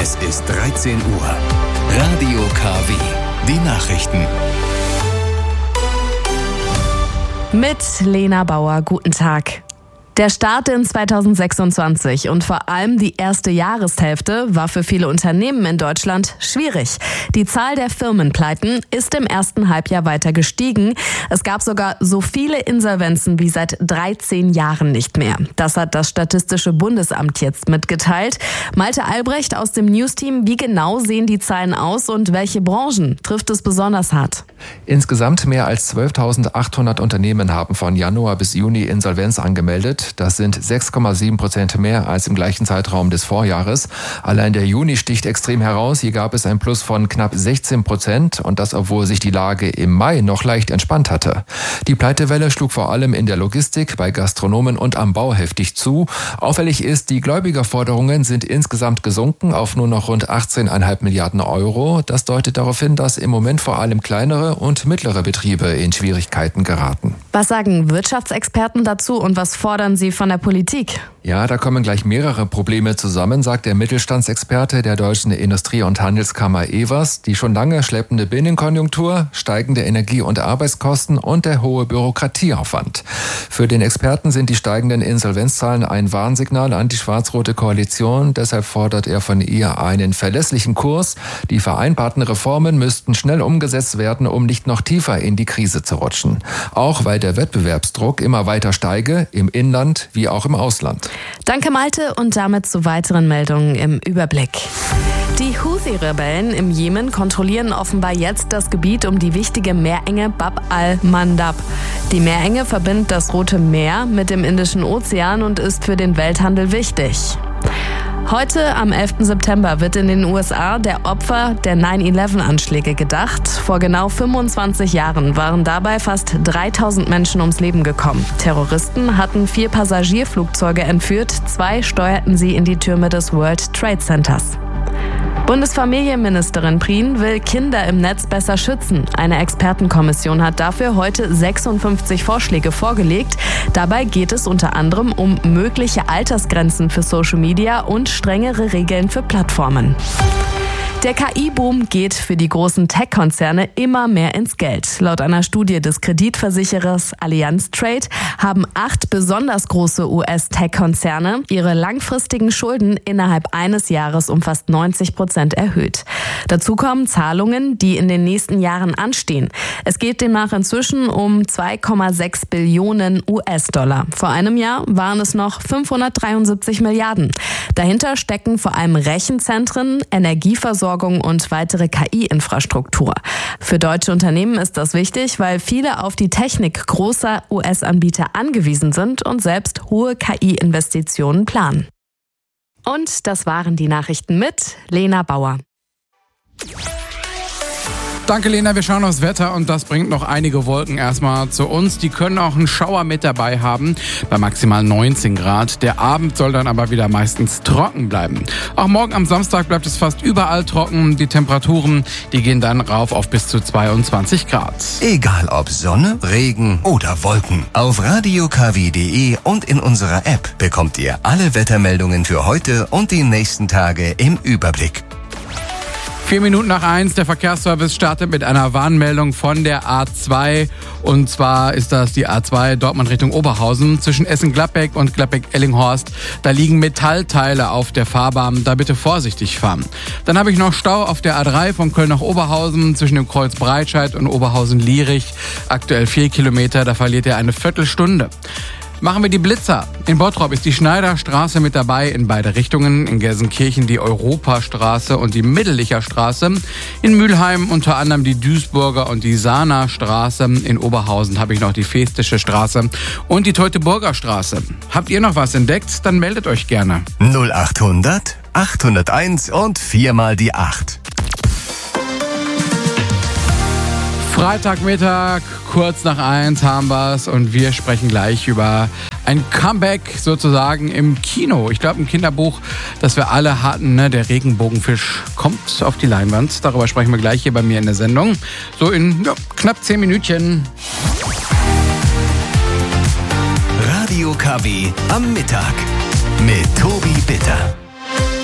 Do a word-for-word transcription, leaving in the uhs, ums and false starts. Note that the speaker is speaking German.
Es ist dreizehn Uhr. Radio K W. Die Nachrichten. Mit Lena Bauer, guten Tag. Der Start in zweitausendsechsundzwanzig und vor allem die erste Jahreshälfte war für viele Unternehmen in Deutschland schwierig. Die Zahl der Firmenpleiten ist im ersten Halbjahr weiter gestiegen. Es gab sogar so viele Insolvenzen wie seit dreizehn Jahren nicht mehr. Das hat das Statistische Bundesamt jetzt mitgeteilt. Malte Albrecht aus dem News-Team, wie genau sehen die Zahlen aus und welche Branchen trifft es besonders hart? Insgesamt mehr als zwölftausendachthundert Unternehmen haben von Januar bis Juni Insolvenz angemeldet. Das sind sechs Komma sieben Prozent mehr als im gleichen Zeitraum des Vorjahres. Allein der Juni sticht extrem heraus. Hier gab es ein Plus von knapp sechzehn Prozent und das, obwohl sich die Lage im Mai noch leicht entspannt hatte. Die Pleitewelle schlug vor allem in der Logistik, bei Gastronomen und am Bau heftig zu. Auffällig ist, die Gläubigerforderungen sind insgesamt gesunken auf nur noch rund achtzehn Komma fünf Milliarden Euro. Das deutet darauf hin, dass im Moment vor allem kleinere und mittlere Betriebe in Schwierigkeiten geraten. Was sagen Wirtschaftsexperten dazu und was fordern sie von der Politik? Ja, da kommen gleich mehrere Probleme zusammen, sagt der Mittelstandsexperte der Deutschen Industrie- und Handelskammer Evers. Die schon lange schleppende Binnenkonjunktur, steigende Energie- und Arbeitskosten und der hohe Bürokratieaufwand. Für den Experten sind die steigenden Insolvenzzahlen ein Warnsignal an die schwarz-rote Koalition. Deshalb fordert er von ihr einen verlässlichen Kurs. Die vereinbarten Reformen müssten schnell umgesetzt werden, um nicht noch tiefer in die Krise zu rutschen. Auch weil der Wettbewerbsdruck immer weiter steige, im Inland wie auch im Ausland. Danke Malte und damit zu weiteren Meldungen im Überblick. Die Houthi-Rebellen im Jemen kontrollieren offenbar jetzt das Gebiet um die wichtige Meerenge Bab al-Mandab. Die Meerenge verbindet das Rote Meer mit dem Indischen Ozean und ist für den Welthandel wichtig. Heute, am elften September, wird in den U S A der Opfer der neun elf Anschläge gedacht. Vor genau fünfundzwanzig Jahren waren dabei fast dreitausend Menschen ums Leben gekommen. Terroristen hatten vier Passagierflugzeuge entführt, zwei steuerten sie in die Türme des World Trade Centers. Bundesfamilienministerin Prien will Kinder im Netz besser schützen. Eine Expertenkommission hat dafür heute sechsundfünfzig Vorschläge vorgelegt. Dabei geht es unter anderem um mögliche Altersgrenzen für Social Media und strengere Regeln für Plattformen. Der K I-Boom geht für die großen Tech-Konzerne immer mehr ins Geld. Laut einer Studie des Kreditversicherers Allianz Trade haben acht besonders große U S-Tech-Konzerne ihre langfristigen Schulden innerhalb eines Jahres um fast neunzig Prozent erhöht. Dazu kommen Zahlungen, die in den nächsten Jahren anstehen. Es geht demnach inzwischen um zwei Komma sechs Billionen U S-Dollar. Vor einem Jahr waren es noch fünfhundertdreiundsiebzig Milliarden. Dahinter stecken vor allem Rechenzentren, Energieversorgung und weitere K I-Infrastruktur. Für deutsche Unternehmen ist das wichtig, weil viele auf die Technik großer U S-Anbieter angewiesen sind und selbst hohe K I-Investitionen planen. Und das waren die Nachrichten mit Lena Bauer. Danke, Lena. Wir schauen aufs Wetter und das bringt noch einige Wolken erstmal zu uns. Die können auch einen Schauer mit dabei haben, bei maximal neunzehn Grad. Der Abend soll dann aber wieder meistens trocken bleiben. Auch morgen am Samstag bleibt es fast überall trocken. Die Temperaturen, die gehen dann rauf auf bis zu zweiundzwanzig Grad. Egal ob Sonne, Regen oder Wolken. Auf radio k w punkt d e und in unserer App bekommt ihr alle Wettermeldungen für heute und die nächsten Tage im Überblick. Vier Minuten nach eins, der Verkehrsservice startet mit einer Warnmeldung von der A zwei. Und zwar ist das die A zwei Dortmund Richtung Oberhausen zwischen Essen-Gladbeck und Gladbeck-Ellinghorst. Da liegen Metallteile auf der Fahrbahn, da bitte vorsichtig fahren. Dann habe ich noch Stau auf der A drei von Köln nach Oberhausen zwischen dem Kreuz Breitscheid und Oberhausen-Lierich. Aktuell vier Kilometer, da verliert ihr eine Viertelstunde. Machen wir die Blitzer. In Bottrop ist die Schneiderstraße mit dabei in beide Richtungen. In Gelsenkirchen die Europastraße und die Mittellicher Straße. In Mülheim unter anderem die Duisburger und die Sahner Straße. In Oberhausen habe ich noch die Festische Straße und die Teutoburger Straße. Habt ihr noch was entdeckt? Dann meldet euch gerne. null achthundert, achthunderteins und viermal die acht. Freitagmittag, kurz nach eins haben wir's und wir sprechen gleich über ein Comeback sozusagen im Kino. Ich glaube, ein Kinderbuch, das wir alle hatten, ne? Der Regenbogenfisch kommt auf die Leinwand. Darüber sprechen wir gleich hier bei mir in der Sendung. So in ja, knapp zehn Minütchen. Radio K W am Mittag mit Tobi Bitter.